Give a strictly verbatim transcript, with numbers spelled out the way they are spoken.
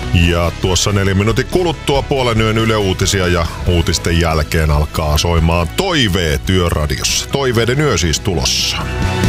Ja tuossa neljä minuutin kuluttua puolen yön Yle Uutisia ja uutisten jälkeen alkaa soimaan Toiveet Yöradiossa. Toiveiden yö siis tulossa.